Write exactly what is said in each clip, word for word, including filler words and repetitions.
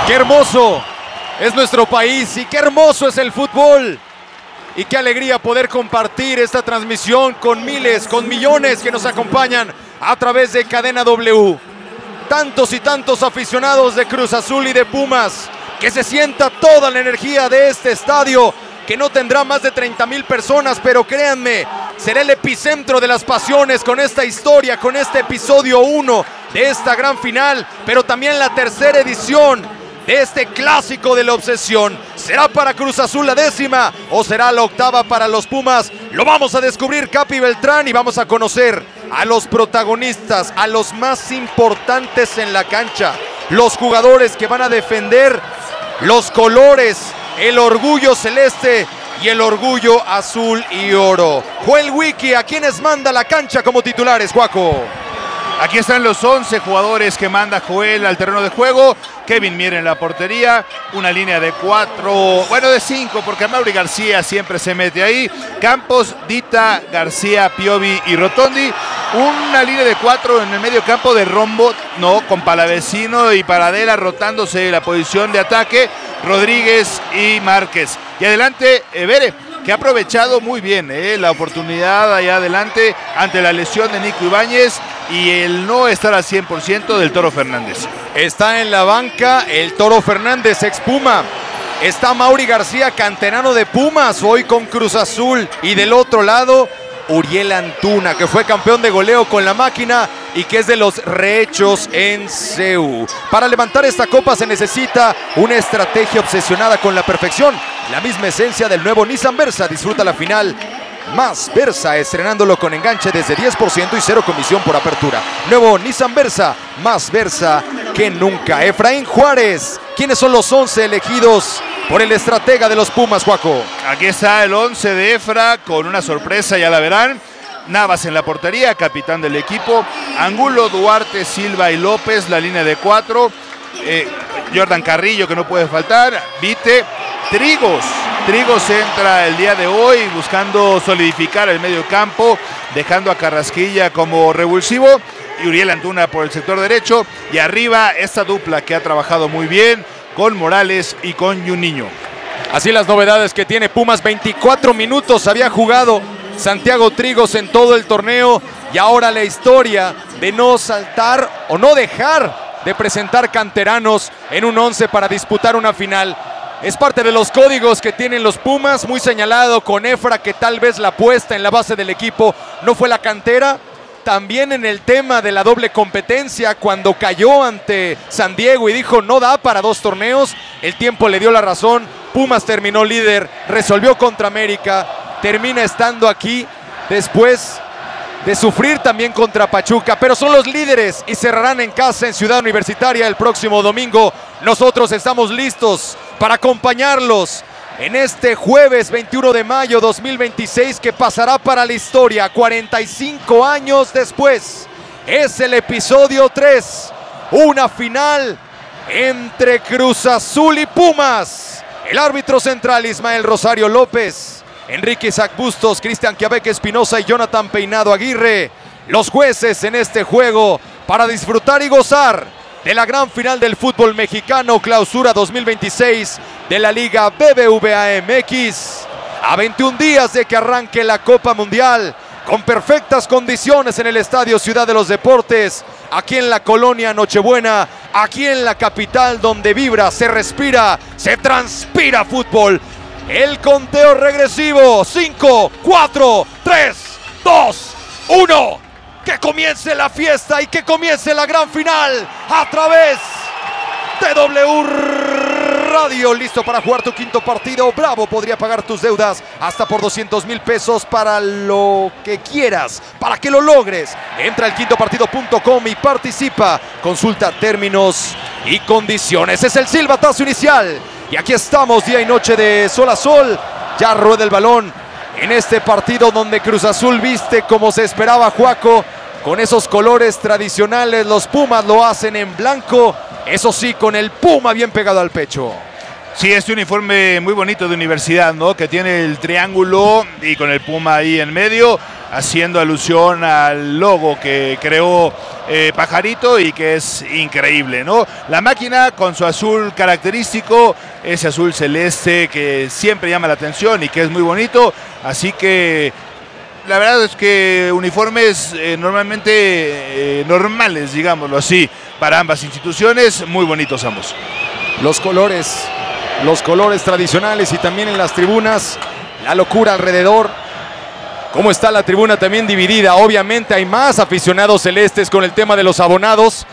Qué hermoso es nuestro país y qué hermoso es el fútbol. Y qué alegría poder compartir esta transmisión con miles, con millones que nos acompañan a través de Cadena W. Tantos y tantos aficionados de Cruz Azul y de Pumas, que se sienta toda la energía de este estadio, que no tendrá más de treinta mil personas, pero créanme, será el epicentro de las pasiones con esta historia, con este episodio uno de esta gran final, pero también la tercera edición de este clásico de la obsesión. ¿Será para Cruz Azul la décima o será la octava para los Pumas? Lo vamos a descubrir, Capi Beltrán, y vamos a conocer a los protagonistas, a los más importantes en la cancha, los jugadores que van a defender los colores, el orgullo celeste y el orgullo azul y oro. Joel Wiki, ¿a quiénes manda la cancha como titulares, Juaco? Aquí están los once jugadores que manda Joel al terreno de juego. Kevin Mier en la portería, una línea de cuatro, bueno de cinco, porque Mauri García siempre se mete ahí. Campos, Dita, García, Piovi y Rotondi. Una línea de cuatro en el medio campo de rombo, no, con Palavecino y Paradela rotándose la posición de ataque. Rodríguez y Márquez. Y adelante, Evere, que ha aprovechado muy bien eh, la oportunidad allá adelante ante la lesión de Nico Ibáñez y el no estar al cien por ciento del Toro Fernández. Está en la banca el Toro Fernández, ex Puma. Está Mauri García, canterano de Pumas, hoy con Cruz Azul. Y del otro lado, Uriel Antuna, que fue campeón de goleo con la máquina y que es de los rehechos en C E U. Para levantar esta copa se necesita una estrategia obsesionada con la perfección. La misma esencia del nuevo Nissan Versa. Disfruta la final Más Versa, estrenándolo con enganche desde diez por ciento y cero comisión por apertura. Nuevo Nissan Versa, más Versa que nunca. Efraín Juárez, ¿quiénes son los once elegidos por el estratega de los Pumas, Juaco? Aquí está el once de Efra con una sorpresa, ya la verán. Navas en la portería, capitán del equipo. Angulo, Duarte, Silva y López, la línea de cuatro. Eh, Jordan Carrillo, que no puede faltar. Vite, Trigos. Trigos entra el día de hoy buscando solidificar el medio campo, dejando a Carrasquilla como revulsivo. Y Uriel Antuna por el sector derecho. Y arriba esta dupla que ha trabajado muy bien con Morales y con Juninho. Así las novedades que tiene Pumas. veinticuatro minutos había jugado Santiago Trigos en todo el torneo. Y ahora la historia de no saltar o no dejar de presentar canteranos en un once para disputar una final. Es parte de los códigos que tienen los Pumas, muy señalado con Efra, que tal vez la apuesta en la base del equipo no fue la cantera. También en el tema de la doble competencia, cuando cayó ante San Diego y dijo no da para dos torneos, el tiempo le dio la razón. Pumas terminó líder, resolvió contra América, termina estando aquí después de sufrir también contra Pachuca, pero son los líderes y cerrarán en casa en Ciudad Universitaria el próximo domingo. Nosotros estamos listos para acompañarlos en este jueves veintiuno de mayo dos mil veintiséis, que pasará para la historia cuarenta y cinco años después. Es el episodio tres, una final entre Cruz Azul y Pumas. El árbitro central Ismael Rosario López, Enrique Isaac Bustos, Cristian Quiabeque Espinosa y Jonathan Peinado Aguirre, los jueces en este juego para disfrutar y gozar de la gran final del fútbol mexicano, clausura dos mil veintiséis de la Liga B B V A M X. A veintiún días de que arranque la Copa Mundial, con perfectas condiciones en el Estadio Ciudad de los Deportes, aquí en la colonia Nochebuena, aquí en la capital donde vibra, se respira, se transpira fútbol. El conteo regresivo, cinco, cuatro, tres, dos, uno. Que comience la fiesta y que comience la gran final a través de W Radio. Listo para jugar tu quinto partido. Bravo podría pagar tus deudas hasta por doscientos mil pesos para lo que quieras, para que lo logres. Entra al quinto partido punto com y participa. Consulta términos y condiciones. Es el silbatazo inicial. Y aquí estamos, día y noche de sol a sol. Ya rueda el balón en este partido donde Cruz Azul viste como se esperaba, Juaco, con esos colores tradicionales. Los Pumas lo hacen en blanco, eso sí, con el Puma bien pegado al pecho. Sí, este uniforme muy bonito de universidad, ¿no? Que tiene el triángulo y con el Puma ahí en medio. haciendo alusión al logo que creó eh, Pajarito y que es increíble, ¿no? La máquina con su azul característico, ese azul celeste que siempre llama la atención y que es muy bonito, así que la verdad es que uniformes eh, normalmente eh, normales, digámoslo así, para ambas instituciones, muy bonitos ambos. Los colores, los colores tradicionales y también en las tribunas, la locura alrededor. ¿Cómo está la tribuna también dividida? Obviamente hay más aficionados celestes con el tema de los abonados.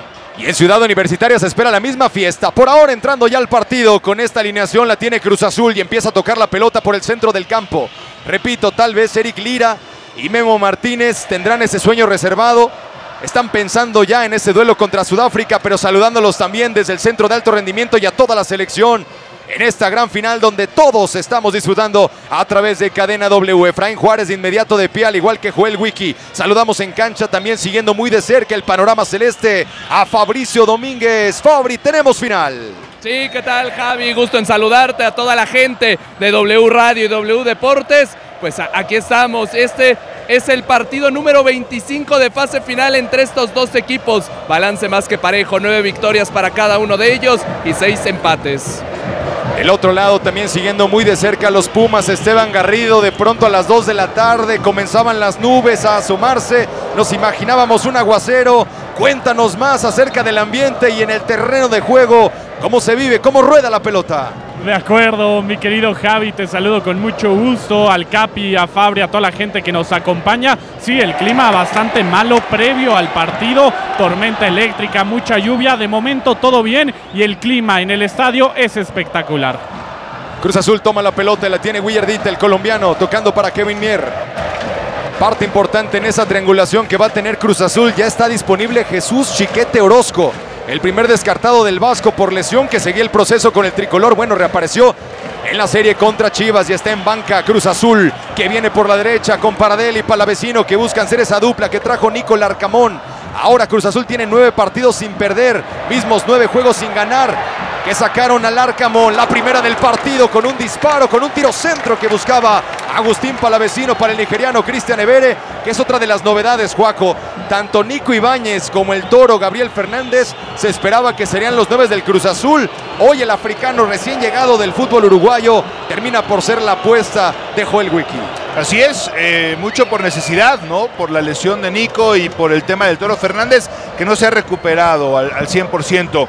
Y en Ciudad Universitaria se espera la misma fiesta. Por ahora entrando ya al partido con esta alineación la tiene Cruz Azul y empieza a tocar la pelota por el centro del campo. Repito, tal vez Eric Lira y Memo Martínez tendrán ese sueño reservado. Están pensando ya en ese duelo contra Sudáfrica, pero saludándolos también desde el centro de alto rendimiento y a toda la selección en esta gran final donde todos estamos disfrutando a través de Cadena W. Efraín Juárez de inmediato de pie, al igual que Joel Wiki. Saludamos en cancha también siguiendo muy de cerca el panorama celeste a Fabricio Domínguez. Fabri, tenemos final. Sí, ¿qué tal, Javi? Gusto en saludarte a toda la gente de W Radio y W Deportes. Pues a, aquí estamos, este es el partido número veinticinco de fase final entre estos dos equipos. Balance más que parejo, nueve victorias para cada uno de ellos y seis empates. Del otro lado también siguiendo muy de cerca los Pumas, Esteban Garrido. De pronto a las dos de la tarde comenzaban las nubes a asomarse. Nos imaginábamos un aguacero. Cuéntanos más acerca del ambiente y en el terreno de juego. ¿Cómo se vive? ¿Cómo rueda la pelota? De acuerdo, mi querido Javi, te saludo con mucho gusto, al Capi, a Fabri, a toda la gente que nos acompaña. Sí, el clima bastante malo previo al partido, tormenta eléctrica, mucha lluvia, de momento todo bien y el clima en el estadio es espectacular. Cruz Azul toma la pelota y la tiene Willardita, el colombiano, tocando para Kevin Mier. Parte importante en esa triangulación que va a tener Cruz Azul, ya está disponible Jesús Chiquete Orozco. El primer descartado del Vasco por lesión que seguía el proceso con el tricolor. Bueno, reapareció en la serie contra Chivas y está en banca Cruz Azul, que viene por la derecha con Paradel y Palavecino, que buscan ser esa dupla que trajo Nico Larcamón. Ahora Cruz Azul tiene nueve partidos sin perder, mismos nueve juegos sin ganar, que sacaron al Larcamón. La primera del partido con un disparo, con un tiro centro que buscaba Agustín Palavecino para el nigeriano Cristian Evere, que es otra de las novedades, Juaco. Tanto Nico Ibáñez como el Toro Gabriel Fernández se esperaba que serían los nueve del Cruz Azul. Hoy el africano recién llegado del fútbol uruguayo termina por ser la apuesta de Joel Wiki. Así es, eh, mucho por necesidad, ¿no? Por la lesión de Nico y por el tema del Toro Fernández, que no se ha recuperado al, al cien por ciento.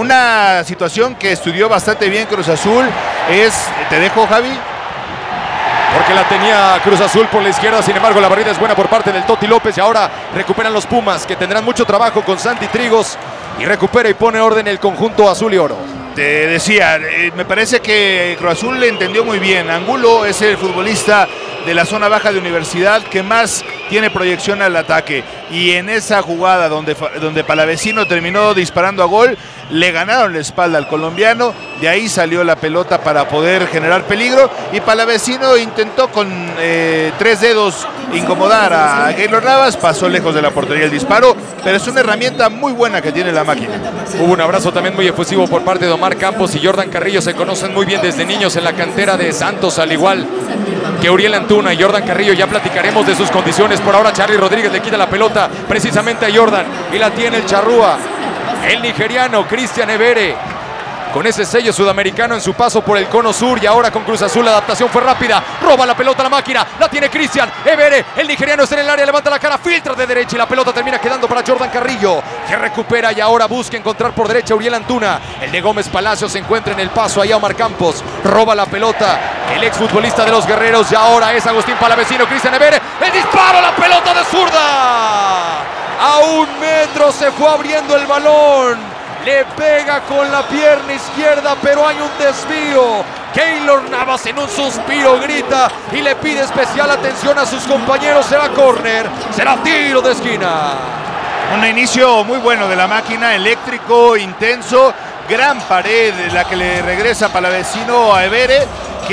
Una situación que estudió bastante bien Cruz Azul es, te dejo, Javi. Porque la tenía Cruz Azul por la izquierda, sin embargo la barrida es buena por parte del Toti López y ahora recuperan los Pumas, que tendrán mucho trabajo con Santi Trigos y recupera y pone orden el conjunto azul y oro. Te decía, eh, me parece que Cruz Azul le entendió muy bien. Angulo es el futbolista de la zona baja de Universidad que más tiene proyección al ataque, y en esa jugada donde, donde Palavecino terminó disparando a gol, le ganaron la espalda al colombiano, de ahí salió la pelota para poder generar peligro y Palavecino intentó con eh, tres dedos incomodar a Keylor Navas, pasó lejos de la portería el disparo, pero es una herramienta muy buena que tiene la máquina. Hubo un abrazo también muy efusivo por parte de Omar Campos y Jordan Carrillo, se conocen muy bien desde niños en la cantera de Santos, al igual que Uriel Antuna y Jordan Carrillo. Ya platicaremos de sus condiciones. Por ahora Charly Rodríguez le quita la pelota precisamente a Jordan y la tiene el charrúa, el nigeriano Cristian Evere, con ese sello sudamericano en su paso por el cono sur, y ahora con Cruz Azul la adaptación fue rápida, roba la pelota a la máquina, la tiene Cristian Evere, el nigeriano está en el área, levanta la cara, filtra de derecha y la pelota termina quedando para Jordan Carrillo, que recupera y ahora busca encontrar por derecha a Uriel Antuna. El de Gómez Palacio se encuentra en el paso allá Omar Campos, roba la pelota el exfutbolista de los Guerreros y ahora es Agustín Palavecino, Cristian Evere, el disparo, la pelota de zurda, a un metro se fue abriendo el balón, le pega con la pierna izquierda, pero hay un desvío. Keylor Navas en un suspiro grita y le pide especial atención a sus compañeros. Será córner, será tiro de esquina. Un inicio muy bueno de la máquina, eléctrico, intenso, gran pared la que le regresa Palavecino a Evere,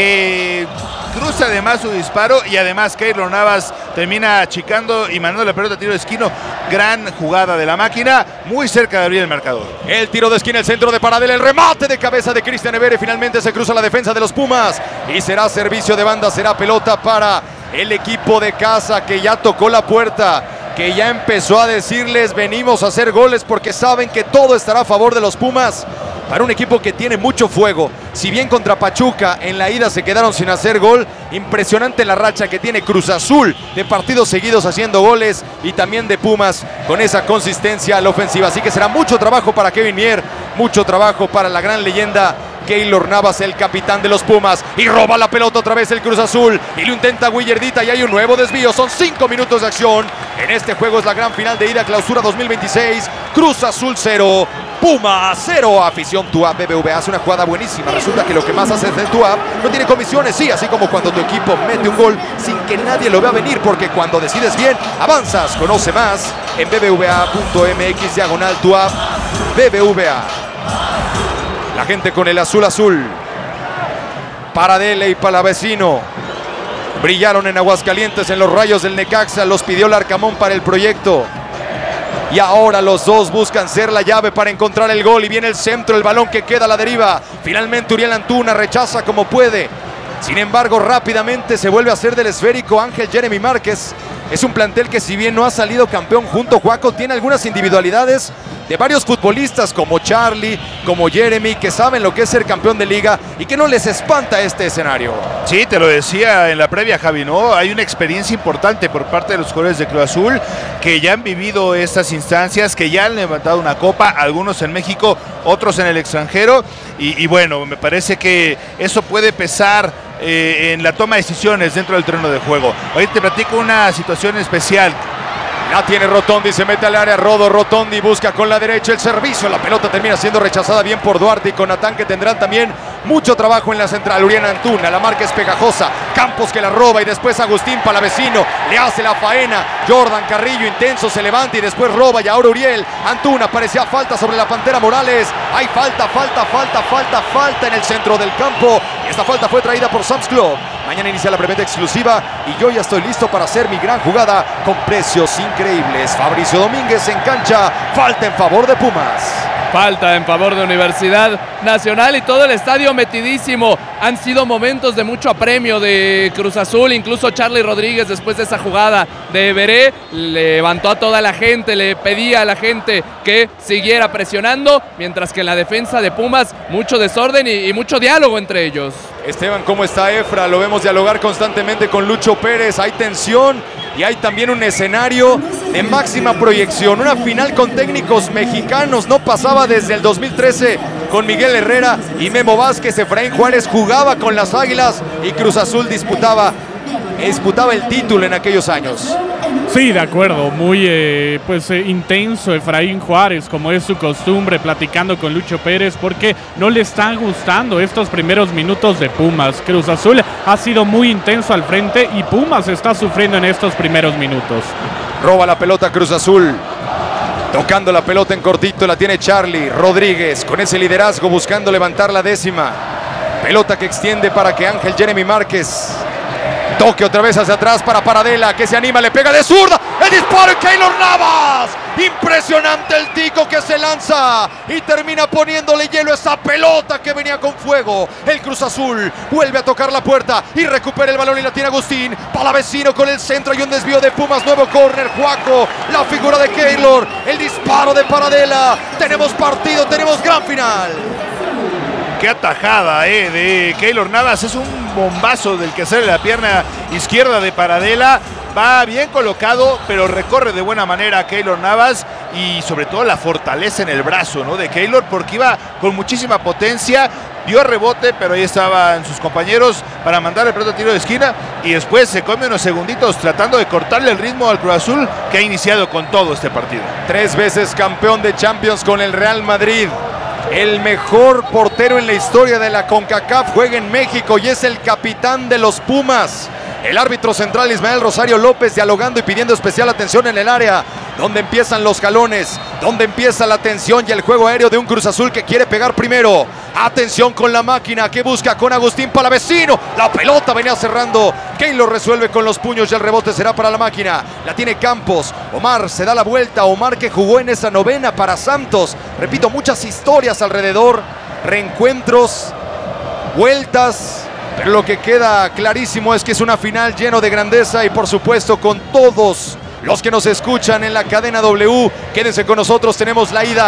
que cruza además su disparo y además Keylor Navas termina achicando y mandando la pelota a tiro de esquina. Gran jugada de la máquina, muy cerca de abrir el marcador. El tiro de esquina, el centro de Paradel, el remate de cabeza de Cristian Evere. Finalmente se cruza la defensa de los Pumas y será servicio de banda, será pelota para el equipo de casa que ya tocó la puerta, que ya empezó a decirles venimos a hacer goles porque saben que todo estará a favor de los Pumas. Para un equipo que tiene mucho fuego, si bien contra Pachuca en la ida se quedaron sin hacer gol, impresionante la racha que tiene Cruz Azul de partidos seguidos haciendo goles y también de Pumas con esa consistencia a la ofensiva. Así que será mucho trabajo para Kevin Mier, mucho trabajo para la gran leyenda Keylor Navas, el capitán de los Pumas, y roba la pelota otra vez el Cruz Azul y lo intenta Willardita y hay un nuevo desvío. Son cinco minutos de acción en este juego. Es la gran final de ida clausura dos mil veintiséis. Cruz Azul cero, Pumas cero. Afición TUAP B B V A hace una jugada buenísima. Resulta que lo que más hace de TUAP no tiene comisiones, sí, así como cuando tu equipo mete un gol sin que nadie lo vea venir, porque cuando decides bien avanzas. Conoce más en b b v a punto m x diagonal TUAP B B V A. La gente con el azul azul. Paradela y Palavecino brillaron en Aguascalientes en los Rayos del Necaxa. Los pidió Larcamón para el proyecto. Y ahora los dos buscan ser la llave para encontrar el gol. Y viene el centro, el balón que queda a la deriva. Finalmente Uriel Antuna rechaza como puede. Sin embargo, rápidamente se vuelve a hacer del esférico Ángel Jeremy Márquez. Es un plantel que, si bien no ha salido campeón junto, Juaco, tiene algunas individualidades de varios futbolistas como Charlie, como Jeremy, que saben lo que es ser campeón de liga y que no les espanta este escenario. Sí, te lo decía en la previa, Javi, ¿no? Hay una experiencia importante por parte de los jugadores de Cruz Azul que ya han vivido estas instancias, que ya han levantado una copa, algunos en México, otros en el extranjero, y, y bueno, me parece que eso puede pesar eh, en la toma de decisiones dentro del terreno de juego. Hoy te platico una situación especial. La tiene Rotondi, se mete al área, Rodo, Rotondi busca con la derecha el servicio, la pelota termina siendo rechazada bien por Duarte y con Natán, que tendrán también mucho trabajo en la central. Uriel Antuna, la marca es pegajosa, Campos que la roba y después Agustín Palavecino le hace la faena, Jordan Carrillo intenso se levanta y después roba y ahora Uriel Antuna, parecía falta sobre la Pantera Morales, hay falta, falta, falta, falta, falta en el centro del campo y esta falta fue traída por Sam's Club. Mañana inicia la preventa exclusiva y yo ya estoy listo para hacer mi gran jugada con precios increíbles. Fabricio Domínguez en cancha, falta en favor de Pumas. Falta en favor de Universidad Nacional y todo el estadio metidísimo. Han sido momentos de mucho apremio de Cruz Azul, incluso Charlie Rodríguez después de esa jugada de Veré levantó a toda la gente, le pedía a la gente que siguiera presionando, mientras que en la defensa de Pumas mucho desorden y, y mucho diálogo entre ellos. Esteban, ¿cómo está Efra? Lo vemos dialogar constantemente con Lucho Pérez, hay tensión y hay también un escenario de máxima proyección, una final con técnicos mexicanos, no pasaba desde el dos mil trece con Miguel Herrera y Memo Vázquez. Efraín Juárez jugaba con las Águilas y Cruz Azul disputaba, disputaba el título en aquellos años. Sí, de acuerdo, muy eh, pues eh, intenso Efraín Juárez, como es su costumbre, platicando con Lucho Pérez, porque no le están gustando estos primeros minutos de Pumas. Cruz Azul ha sido muy intenso al frente y Pumas está sufriendo en estos primeros minutos. Roba la pelota Cruz Azul, tocando la pelota en cortito, la tiene Charlie Rodríguez, con ese liderazgo buscando levantar la décima. Pelota que extiende para que Ángel Jeremy Márquez toque otra vez hacia atrás para Paradela, que se anima, le pega de zurda, el disparo de Keylor Navas. Impresionante el tico que se lanza y termina poniéndole hielo a esa pelota que venía con fuego. El Cruz Azul vuelve a tocar la puerta y recupera el balón y la tiene Agustín. Palavecino con el centro y un desvío de Pumas, nuevo córner, Juaco, la figura de Keylor, el disparo de Paradela. Tenemos partido, tenemos gran final. Qué atajada eh, de Keylor Navas, es un bombazo del que sale la pierna izquierda de Paradela. Va bien colocado, pero recorre de buena manera a Keylor Navas y sobre todo la fortaleza en el brazo, ¿no?, de Keylor, porque iba con muchísima potencia, dio rebote, pero ahí estaban sus compañeros para mandar el pelota a tiro de esquina y después se come unos segunditos tratando de cortarle el ritmo al Cruz Azul, que ha iniciado con todo este partido. Tres veces campeón de Champions con el Real Madrid. El mejor portero en la historia de la CONCACAF juega en México y es el capitán de los Pumas. El árbitro central Ismael Rosario López dialogando y pidiendo especial atención en el área, donde empiezan los jalones, donde empieza la tensión y el juego aéreo de un Cruz Azul que quiere pegar primero. Atención con la máquina que busca con Agustín Palavecino. La pelota venía cerrando. Keylor resuelve con los puños y el rebote será para la máquina. La tiene Campos. Omar se da la vuelta. Omar, que jugó en esa novena para Santos. Repito, muchas historias alrededor. Reencuentros, vueltas Pero lo que queda clarísimo es que es una final lleno de grandeza y por supuesto con todos los que nos escuchan en la cadena W. Quédense con nosotros, tenemos la ida